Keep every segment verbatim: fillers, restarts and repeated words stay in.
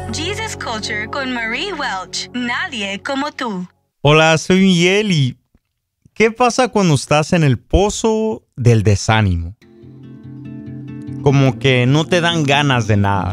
Jesus Culture con Marie Welch. Nadie como tú. Hola, soy Miguel y ¿qué pasa cuando estás en el pozo del desánimo? Como que no te dan ganas de nada.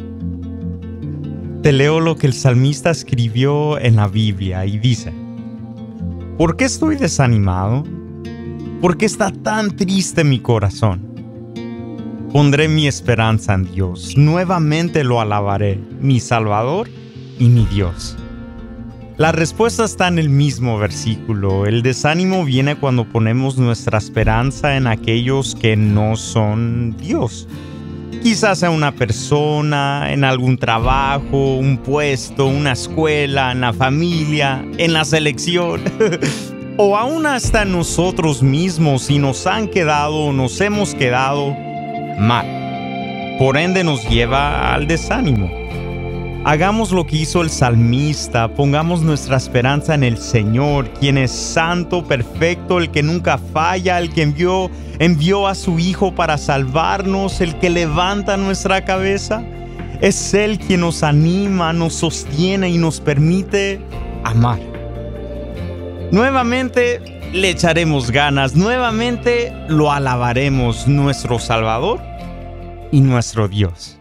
Te leo lo que el salmista escribió en la Biblia y dice: ¿por qué estoy desanimado? ¿Por qué está tan triste mi corazón? Pondré mi esperanza en Dios, nuevamente lo alabaré, mi Salvador y mi Dios. La respuesta está en el mismo versículo. El desánimo viene cuando ponemos nuestra esperanza en aquellos que no son Dios. Quizás sea una persona, en algún trabajo, un puesto, una escuela, en la familia, en la selección. O aún hasta en nosotros mismos, si nos han quedado o nos hemos quedado mal. Por ende nos lleva al desánimo. Hagamos lo que hizo el salmista, pongamos nuestra esperanza en el Señor, quien es santo, perfecto, el que nunca falla, el que envió, envió a su Hijo para salvarnos, el que levanta nuestra cabeza. Es Él quien nos anima, nos sostiene y nos permite amar. Nuevamente le echaremos ganas, nuevamente lo alabaremos, nuestro Salvador y nuestro Dios.